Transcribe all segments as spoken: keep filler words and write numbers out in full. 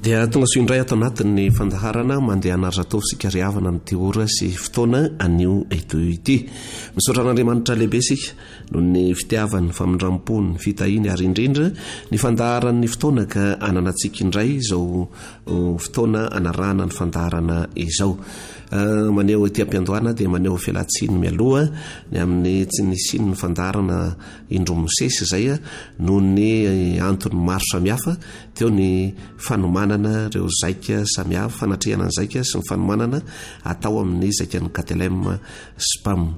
dia tonga so indray ato anatin'ny fandaharana mandeha anaratra sika riavana ny teora sy fotoana anio eto ity misaotra an'Andriamanitra lehibe sika noho ny fitiavany famindrampo-ny fitahiny ary indrindra ny fandaharan'ny fotoana ka ananantsika indray izao fotoana anarahana ny fandaharana izao. Uh, maneho ety ampiandohana dia maneho fialatsiny mialoha ny amin'ny tsy nisiny ny fandaharana indromosesy izay noho ny antony maro samihafa teo ny fanomanana reo zaika samihafa fanatrehana ny zaika sy ny fanomanana atao amin'ny zaika ny Katelem Spam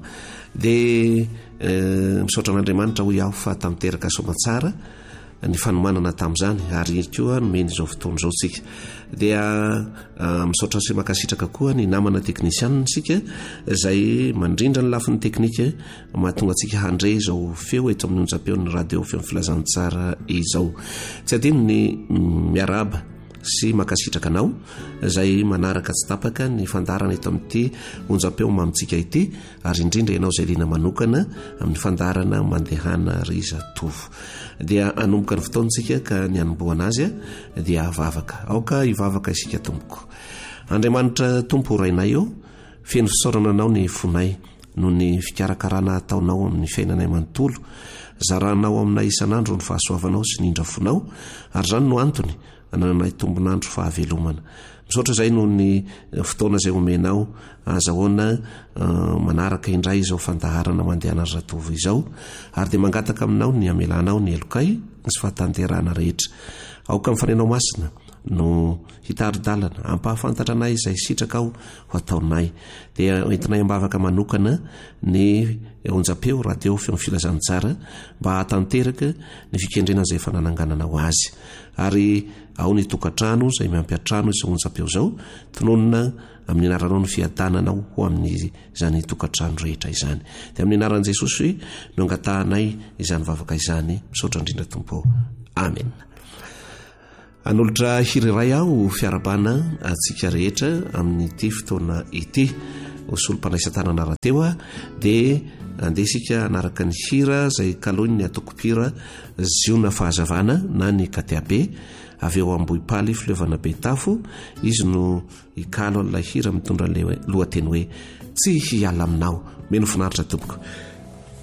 dia uh, misaotra an'Andriamanitra ho iaho fa tamiteraka somatsara ny fanomanana tamin'izany ary koa nomeny izao fotoana izao tsika dia uh, misaotra sy makasitraka koa ny namana teknisianina sika izay mandrindra ny lafin'ny teknika mahatonga antsika handre izao feo eto amin'ny onjam-peon'ny radio feo filazantsara izao. Tsy adino ny miaraba sy makasitraka anao izay manaraka tsy tapaka ny fandaharana eto amin'ity onjam-peo mamitsika ity ary indrindra ianao izay liana manokana amin'ny fandaharana mandehana riza tovo dia anomboka ny fotoantsika ka ny anomboana azy dia avavaka aoka ivavaka isika tompoko. Andriamanitra tompo rainay eo feno fisaorana anao ny fonay noho ny fikarakarana ataonao amin'ny fiainanay manontolo zaranao aminay isan'andro ny fahasoavanao sy ny indrafonao ary zany no antony ananay tombonandro fahavelomana. Misaotra izay noho ny fotoana izay omenao azahoana uh, manaraka indray izao fandaharana mandeha anaratovo izao ary dia mangataka aminao ny amelanao ny elokay sy fahatanterahana rehetra aoka mifanenao masina no hitaridalana ampahafantatra anay izay sitraka ao ho ataonay dia entinay ambavaka manokana ny onjam-peo radio feo filazantsara mba hatanteraka ny fikendrena izay fanananganana ho azy ary ao ny tokantrano izay miampiatrano izao onjam-peo izao tononona amin'ny anaranao ny fiadananao ho amin'ny izany tokantrano rehetra izany dia amin'ny anaran'i Jesosy no angatahanay izany vavaka izany misaotra indrindra tompo. Amen. Anolotra hiriray aho fiarabana atsika rehetra amin'ity fotoana ity osolom-pandraisan-tanana rahateo dia andesika anaraka ny hira izay kalony ny atokopira ziona fahazavana na ny kateabe avy eo ambohipaly filevana betafo izy no ikalo an'ilay hira mitondra an'ilay lohateny hoe tsy hiala aminao meno finaritra tompoko.